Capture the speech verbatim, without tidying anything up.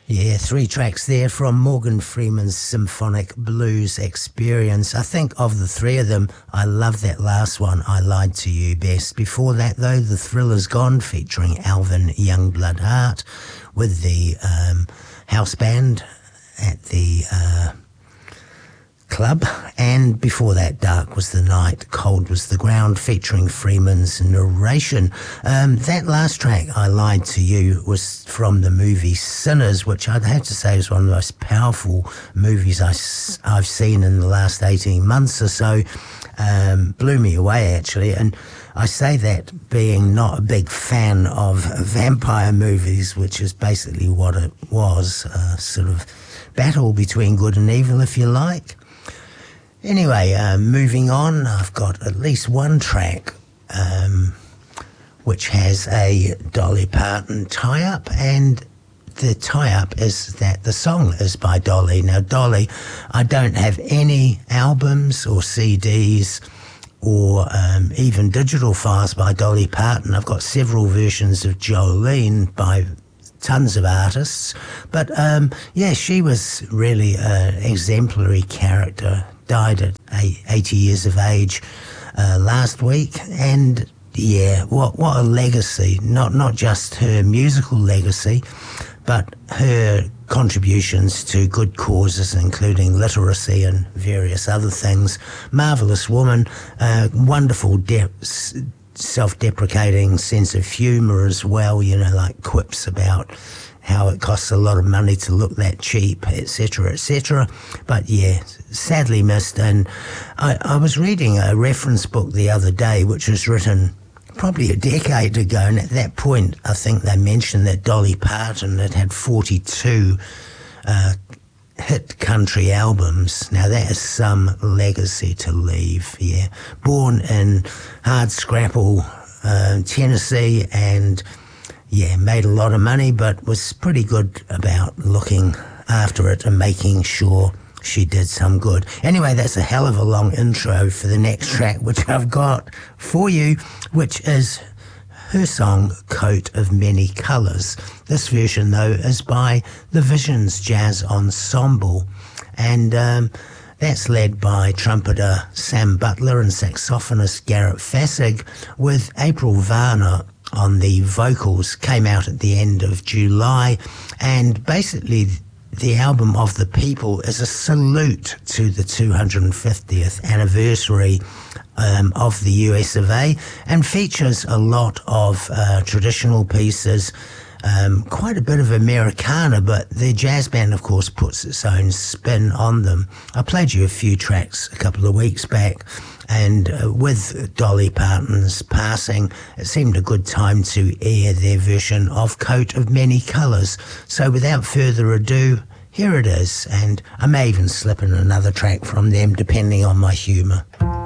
Yeah, three tracks there from Morgan Freeman's Symphonic Blues Experience. I think of the three of them, I love that last one, I Lied to You, best. Before that, though, The Thrill Is Gone, featuring Alvin Youngblood Hart with the um, house band at the uh, club. And before that, Dark Was the Night, Cold Was the Ground, featuring Freeman's narration. Um, that last track, I Lied to You, was from the movie Sinners, which I'd have to say is one of the most powerful movies I, I've seen in the last eighteen months or so. Um, blew me away, actually. And I say that being not a big fan of vampire movies, which is basically what it was, a sort of battle between good and evil, if you like. Anyway, uh, moving on, I've got at least one track um, which has a Dolly Parton tie-up, and the tie-up is that the song is by Dolly. Now, Dolly, I don't have any albums or C Ds or um, even digital files by Dolly Parton. I've got several versions of Jolene by tons of artists, but um, yeah, she was really an exemplary character. Died at eighty years of age uh, last week, and yeah, what what a legacy! Not not just her musical legacy, but her contributions to good causes, including literacy and various other things. Marvelous woman, uh, wonderful de- self-deprecating sense of humour as well. You know, like quips about how it costs a lot of money to look that cheap, et cetera, et cetera. But yeah, sadly missed. And I, I was reading a reference book the other day, which was written probably a decade ago, and at that point, I think they mentioned that Dolly Parton had had forty-two uh, hit country albums. Now that is some legacy to leave, yeah. Born in Hardscrabble, uh, Tennessee, and yeah, made a lot of money, but was pretty good about looking after it and making sure she did some good. Anyway, that's a hell of a long intro for the next track, which I've got for you, which is her song, Coat of Many Colours. This version, though, is by the Visions Jazz Ensemble, and um, that's led by trumpeter Sam Butler and saxophonist Garrett Fassig, with April Varner on the vocals. Came out at the end of July, and basically the album Of the People is a salute to the two hundred fiftieth anniversary um, of the U S of A, and features a lot of uh, traditional pieces, um, quite a bit of Americana, but the jazz band, of course, puts its own spin on them. I played you a few tracks a couple of weeks back, and uh, with Dolly Parton's passing, it seemed a good time to air their version of Coat of Many Colours. So without further ado, here it is, and I may even slip in another track from them depending on my humour.